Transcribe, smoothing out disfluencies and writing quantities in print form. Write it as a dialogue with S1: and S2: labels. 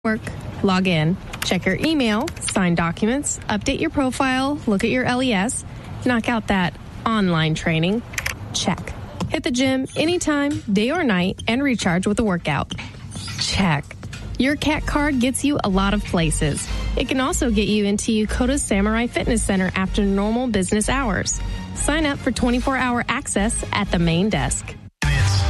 S1: Work. Log in, check your email, sign documents, update your profile, look at your LES, knock out that online training. Check. Hit the gym anytime, day or night, and recharge with a workout. Check. Your CAT card gets you a lot of places. It can also get you into Yukota's Samurai Fitness Center after normal business hours. Sign up for 24-hour access at the main desk.